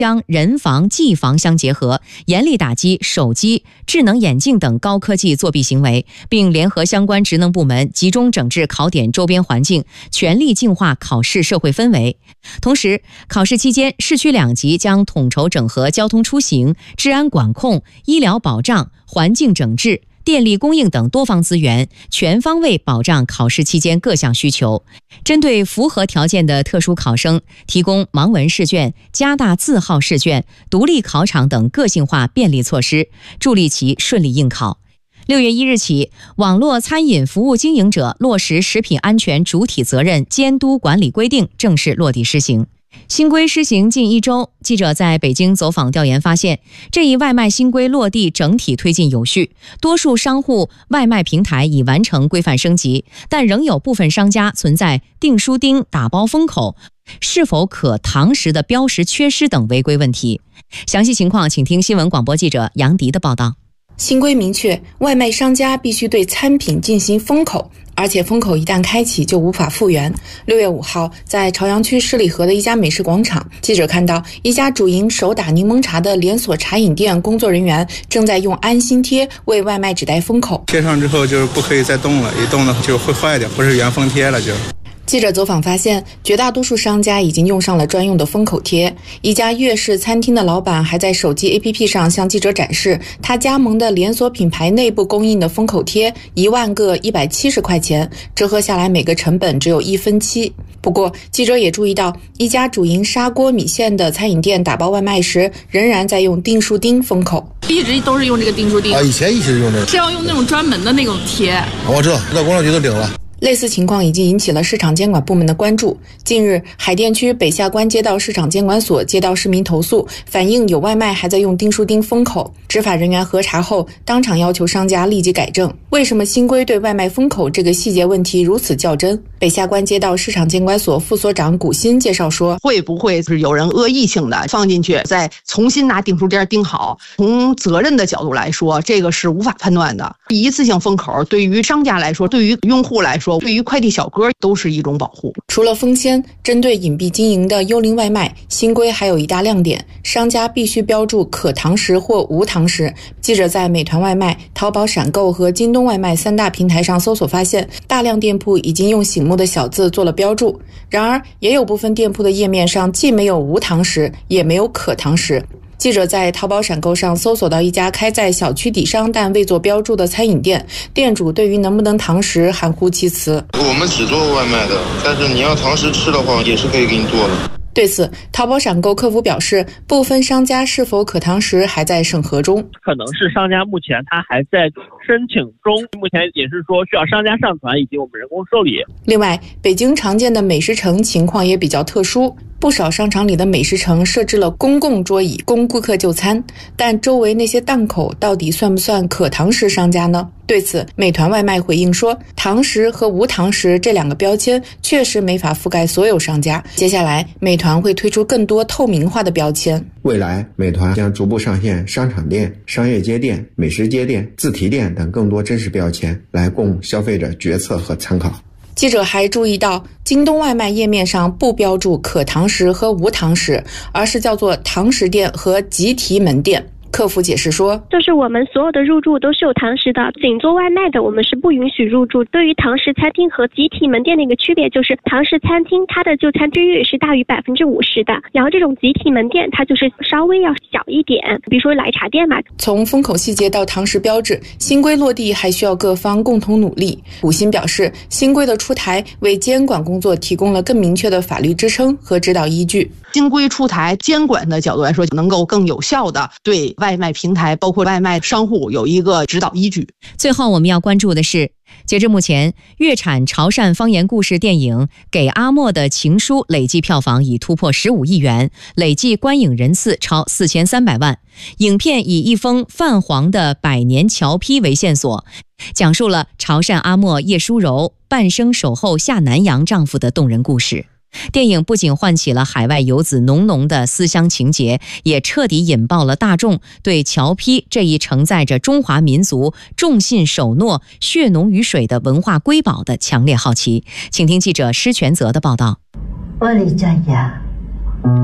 将人防、技防相结合，严厉打击手机、智能眼镜等高科技作弊行为，并联合相关职能部门集中整治考点周边环境，全力净化考试社会氛围。同时，考试期间，市区2级将统筹整合交通出行、治安管控、医疗保障、环境整治、电力供应等多方资源，全方位保障考试期间各项需求。针对符合条件的特殊考生，提供盲文试卷、加大字号试卷、独立考场等个性化便利措施，助力其顺利应考。6月1日起，网络餐饮服务经营者落实食品安全主体责任监督管理规定正式落地施行。新规施行近1周，记者在北京走访调研发现，这一外卖新规落地整体推进有序，多数商户外卖平台已完成规范升级，但仍有部分商家存在订书钉、打包封口、是否可堂食的标识缺失等违规问题。详细情况请听新闻广播记者杨迪的报道。 新规明确，外卖商家必须对餐品进行封口，而且封口一旦开启就无法复原。6月5号，在朝阳区十里河的一家美食广场，记者看到一家主营手打柠檬茶的连锁茶饮店工作人员正在用安心贴为外卖纸袋封口。 贴上之后就是不可以再动了，一动呢就会坏掉，不是原封贴了就。 记者走访发现，绝大多数商家已经用上了专用的封口贴。一家粤式餐厅的老板还在手机 APP 上向记者展示他加盟的连锁品牌内部供应的封口贴，1万个170块钱，折合下来每个成本只有1分7。不过，记者也注意到，一家主营砂锅米线的餐饮店打包外卖时，仍然在用订书钉封口。 一直都是用这个订书钉以前一直用这个， 是要用那种专门的那种贴。 我知道，到工商局都领了。 类似情况已经引起了市场监管部门的关注。近日，海淀区北下关街道市场监管所接到市民投诉，反映有外卖还在用订书钉封口。执法人员核查后，当场要求商家立即改正。为什么新规对外卖封口这个细节问题如此较真？北下关街道市场监管所副所长古新介绍说， 会不会是有人恶意性的放进去，再重新拿订书钉钉好？从责任的角度来说，这个是无法判断的。一次性封口对于商家来说，对于用户来说，对于快递小哥都是一种保护。 除了封签，针对隐蔽经营的幽灵外卖，新规还有一大亮点，商家必须标注可堂食或无堂食。记者在美团外卖、淘宝闪购和京东外卖3大平台上搜索发现，大量店铺已经用醒目的小字做了标注。然而，也有部分店铺的页面上既没有无堂食，也没有可堂食。记者在淘宝闪购上搜索到一家开在小区底商但未做标注的餐饮店，店主对于能不能堂食含糊其辞。 我们只做外卖的，但是你要堂食吃的话，也是可以给你做的。 对此，淘宝闪购客服表示，部分商家是否可堂食还在审核中， 可能是商家目前他还在申请中，目前也是说需要商家上传以及我们人工受理。 另外，北京常见的美食城情况也比较特殊，不少商场里的美食城设置了公共桌椅供顾客就餐，但周围那些档口到底算不算可堂食商家呢？对此，美团外卖回应说，堂食和无堂食这2个标签确实没法覆盖所有商家。接下来，美团会推出更多透明化的标签。 未来，美团将逐步上线商场店、商业街店、美食街店、自提店等更多真实标签，来供消费者决策和参考。 记者还注意到，京东外卖页面上不标注可堂食和无堂食，而是叫做堂食店和集提门店。客服解释说， 就是我们所有的入驻都是有堂食的，仅做外卖的我们是不允许入驻。对于堂食餐厅和集体门店的一个区别就是，堂食餐厅它的就餐率是大于50%的，然后这种集体门店它就是稍微要小一点，比如说奶茶店嘛。 从封口细节到堂食标志，新规落地还需要各方共同努力。古新表示，新规的出台为监管工作提供了更明确的法律支撑和指导依据。 新规出台，监管的角度来说，能够更有效的对外卖平台包括外卖商户有一个指导依据。 最后我们要关注的是，截至目前，粤产潮汕方言故事电影《给阿莫的情书》累计票房已突破15亿元，累计观影人次超4300万。影片以一封泛黄的百年侨批为线索，讲述了潮汕阿莫叶淑柔半生守候下南洋丈夫的动人故事。电影不仅唤起了海外游子浓浓的思乡情结，也彻底引爆了大众对侨批这一承载着中华民族重信守诺、血浓于水的文化瑰宝的强烈好奇。请听记者施全泽的报道。 我哋在呀